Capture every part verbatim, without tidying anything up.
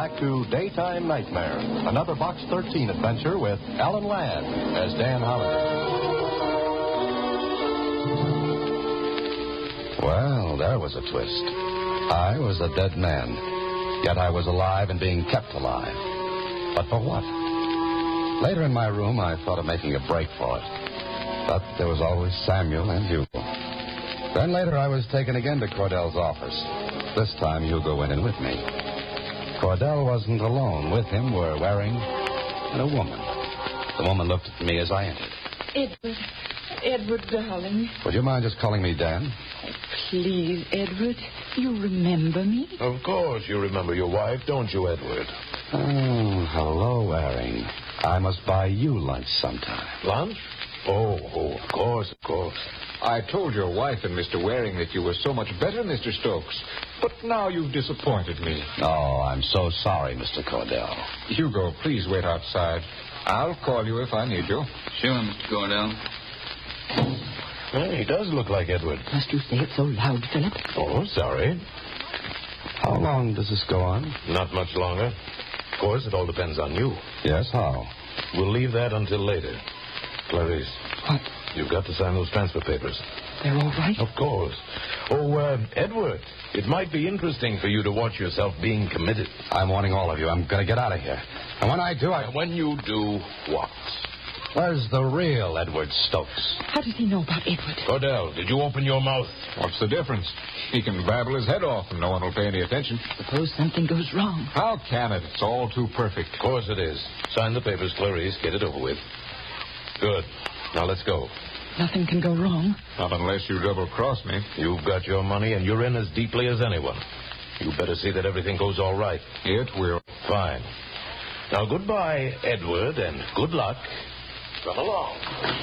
back to Daytime Nightmare, another Box thirteen adventure with Alan Ladd as Dan Holliday. Well, there was a twist. I was a dead man, yet I was alive and being kept alive. But for what? Later in my room, I thought of making a break for it. But there was always Samuel and Hugo. Then later I was taken again to Cordell's office. This time Hugo went in with me. Cordell wasn't alone. With him were Waring and a woman. The woman looked at me as I entered. Edward. Edward, darling. Would you mind just calling me Dan? Oh, please, Edward. You remember me? Of course you remember your wife, don't you, Edward? Oh, hello, Waring. I must buy you lunch sometime. Lunch? Oh, oh, of course, of course. I told your wife and Mister Waring that you were so much better, Mister Stokes. But now you've disappointed me. Oh, I'm so sorry, Mister Cordell. Hugo, please wait outside. I'll call you if I need you. Sure, Mister Cordell. Well, he does look like Edward. Must you say it so loud, Philip? Oh, sorry. How long does this go on? Not much longer. Of course, it all depends on you. Yes, how? We'll leave that until later. Clarice. What? You've got to sign those transfer papers. They're all right? Of course. Oh, uh, Edward, it might be interesting for you to watch yourself being committed. I'm warning all of you. I'm going to get out of here. And when I do, I... And when you do, what? Where's the real Edward Stokes? How does he know about Edward? Cordell, did you open your mouth? What's the difference? He can babble his head off and no one will pay any attention. Suppose something goes wrong. How can it? It's all too perfect. Of course it is. Sign the papers, Clarice. Get it over with. Good. Now let's go. Nothing can go wrong. Not unless you double-cross me. You've got your money, and you're in as deeply as anyone. You better see that everything goes all right. It will. Fine. Now, goodbye, Edward, and good luck. Come along.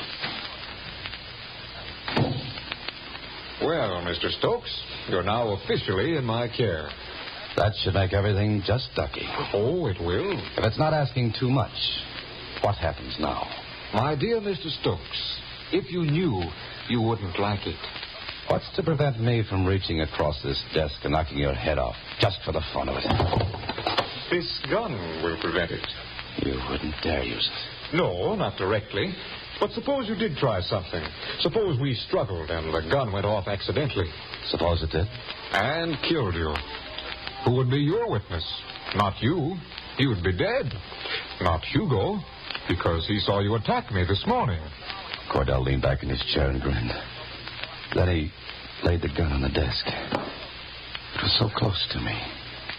Well, Mister Stokes, you're now officially in my care. That should make everything just ducky. Oh, it will. If it's not asking too much, what happens now? My dear Mister Stokes, if you knew, you wouldn't like it. What's to prevent me from reaching across this desk and knocking your head off, just for the fun of it? This gun will prevent it. You wouldn't dare use it. No, not directly. But suppose you did try something. Suppose we struggled and the gun went off accidentally. Suppose it did? And killed you. Who would be your witness? Not you. He would be dead. Not Hugo, because he saw you attack me this morning. Cordell leaned back in his chair and grinned. Then he laid the gun on the desk. It was so close to me.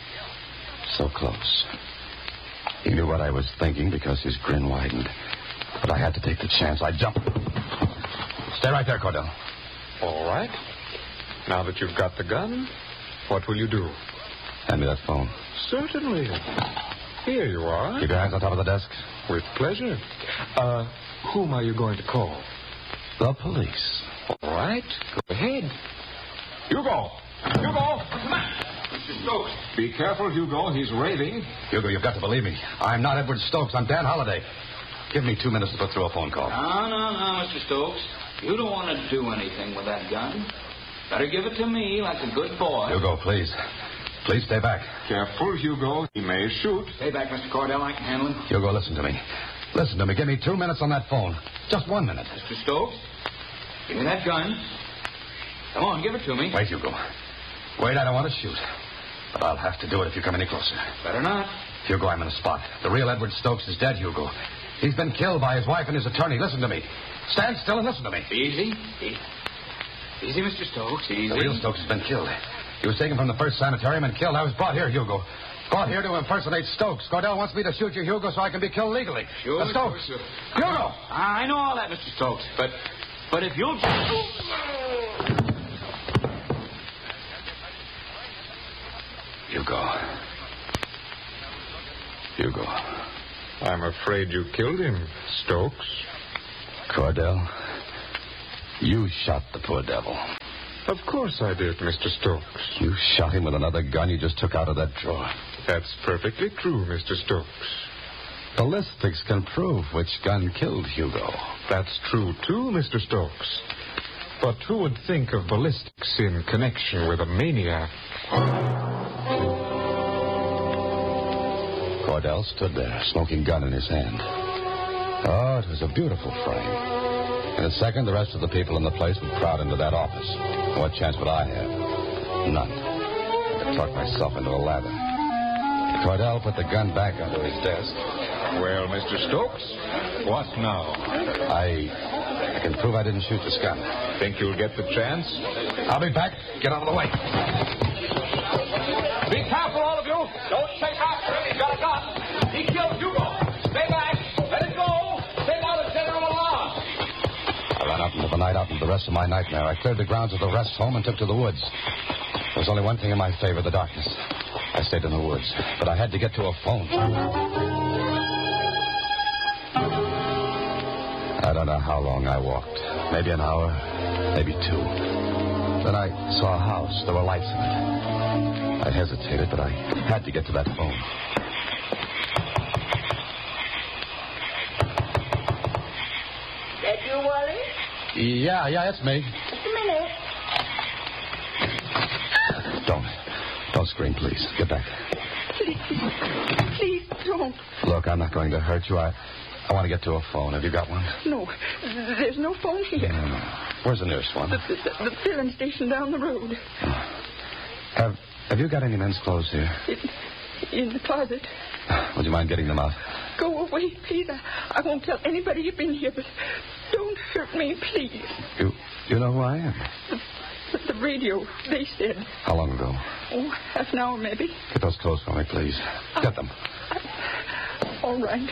So close. He knew what I was thinking because his grin widened. But I had to take the chance. I jumped. Stay right there, Cordell. All right. Now that you've got the gun, what will you do? Hand me that phone. Certainly. Here you are. Keep your hands on top of the desk. With pleasure. Uh, whom are you going to call? The police. All right. Go ahead. Hugo! Hugo! Mister Stokes. Be careful, Hugo. He's raving. Hugo, you've got to believe me. I'm not Edward Stokes. I'm Dan Holliday. Give me two minutes to put through a phone call. No, no, no, Mister Stokes. You don't want to do anything with that gun. Better give it to me like a good boy. Hugo, please. Please stay back. Careful, Hugo. He may shoot. Stay back, Mister Cordell. I can handle him. Hugo, listen to me. Listen to me. Give me two minutes on that phone. Just one minute. Mister Stokes, give me that gun. Come on, give it to me. Wait, Hugo. Wait, I don't want to shoot. But I'll have to do it if you come any closer. Better not. Hugo, I'm in a spot. The real Edward Stokes is dead, Hugo. He's been killed by his wife and his attorney. Listen to me. Stand still and listen to me. Easy. Easy, Easy Mister Stokes. Easy. The real Stokes has been killed. He was taken from the first sanitarium and killed. I was brought here, Hugo. Brought here to impersonate Stokes. Cordell wants me to shoot you, Hugo, so I can be killed legally. Sure, uh, Stokes. sure, sure. Hugo! I know all that, Mister Stokes, but but if you'll... Hugo. Hugo. I'm afraid you killed him, Stokes. Cordell, you shot the poor devil. Of course I did, Mister Stokes. You shot him with another gun you just took out of that drawer. That's perfectly true, Mister Stokes. Ballistics can prove which gun killed Hugo. That's true, too, Mister Stokes. But who would think of ballistics in connection with a maniac? Cordell stood there, smoking gun in his hand. Oh, it was a beautiful frame. In a second, the rest of the people in the place would crowd into that office. What chance would I have? None. I talked myself into a lather. Cordell put the gun back onto his desk. Well, Mister Stokes, what now? I, I can prove I didn't shoot the skunk. Think you'll get the chance? I'll be back. Get out of the way. Be careful, all of you. Don't chase after him. He's got a gun. He killed Hugo. Stay back. Let it go. Stay out of general alarm. I ran out into the night, out into the rest of my nightmare. I cleared the grounds of the rest home and took to the woods. There was only one thing in my favor, the darkness. I stayed in the woods, but I had to get to a phone. I don't know how long I walked. Maybe an hour, maybe two. Then I saw a house. There were lights in it. I hesitated, but I had to get to that phone. That you, Wally? Yeah, yeah, it's me. Just a minute. Don't. Don't scream, please. Get back. Please, please don't. Look, I'm not going to hurt you. I, I want to get to a phone. Have you got one? No, there's no phone here. Mm. Where's the nearest one? The, the, the filling station down the road. Have Have you got any men's clothes here? In, in the closet. Would you mind getting them out? Go away, please. I, I won't tell anybody you've been here, but don't hurt me, please. You You know who I am? The, the radio, they said. How long ago? Oh, half an hour, maybe. Get those clothes for me, please. Get them. I, all right.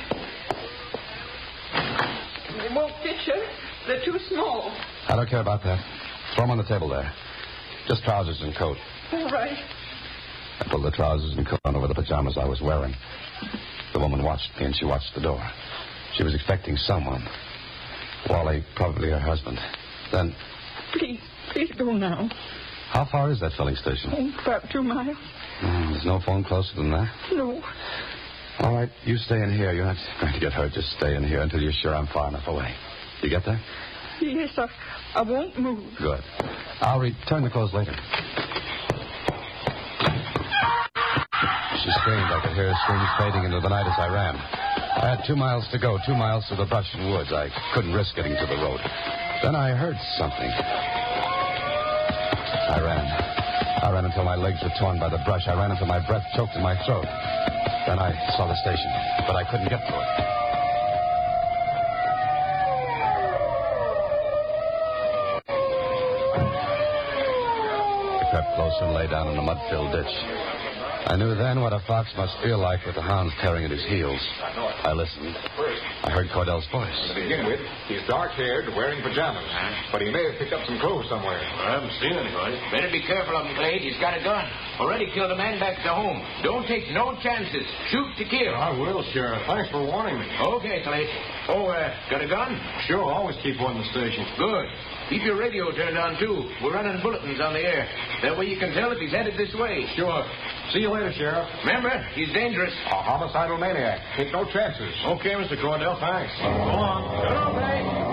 They won't fit you. They're too small. I don't care about that. Throw them on the table there. Just trousers and coat. All right. I pulled the trousers and coat on over the pajamas I was wearing. The woman watched me, and she watched the door. She was expecting someone. Wally, probably her husband. Then... Please, please go now. How far is that filling station? Oh, about two miles. Mm, there's no phone closer than that? No. All right, you stay in here. You're not going to get hurt. Just stay in here until you're sure I'm far enough away. You get that? Yes, I, I won't move. Good. I'll return the clothes later. She screamed. I could hear her screams fading into the night as I ran. I had two miles to go, two miles through the brush and woods. I couldn't risk getting to the road. Then I heard something. I ran. I ran until my legs were torn by the brush. I ran until my breath choked in my throat. Then I saw the station, but I couldn't get to it. I crept closer and lay down in a mud-filled ditch. I knew then what a fox must feel like with the hounds tearing at his heels. I listened. I heard Cordell's voice. To begin with, he's dark-haired, wearing pajamas. But he may have picked up some clothes somewhere. I haven't seen anybody. Better be careful of him, Glade. He's got a gun. Already killed a man back to home. Don't take no chances. Shoot to kill. I will, Sheriff. Thanks for warning me. Okay, Glade. Oh, uh, got a gun? Sure, always keep one in the station. Good. Keep your radio turned on, too. We're running bulletins on the air. That way you can tell if he's headed this way. Sure. See you later, Sheriff. Remember, he's dangerous. A homicidal maniac. Take no chances. Okay, Mister Cordell, thanks. Go on. Okay.